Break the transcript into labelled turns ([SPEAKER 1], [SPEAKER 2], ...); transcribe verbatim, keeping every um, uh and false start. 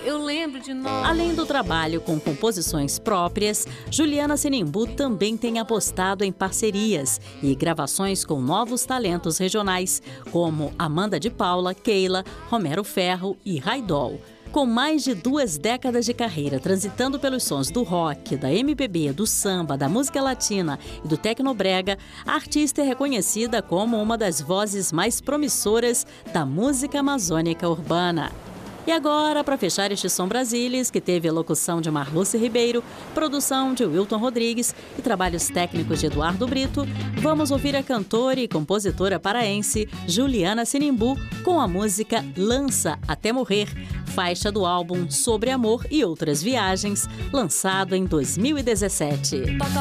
[SPEAKER 1] eu lembro de nós.
[SPEAKER 2] Além do trabalho com composições próprias, Juliana Sinimbu também tem apostado em parcerias e gravações com novos talentos regionais, como Amanda de Paula, Keila, Romero Ferro e Raidol. Com mais de duas décadas de carreira transitando pelos sons do rock, da M P B, do samba, da música latina e do tecnobrega, a artista é reconhecida como uma das vozes mais promissoras da música amazônica urbana. E agora, para fechar este Som Brasilis, que teve a locução de Marluce Ribeiro, produção de Wilton Rodrigues e trabalhos técnicos de Eduardo Brito, vamos ouvir a cantora e compositora paraense Juliana Sinimbu com a música Lança Até Morrer, faixa do álbum Sobre Amor e Outras Viagens, lançado em dois mil e dezessete.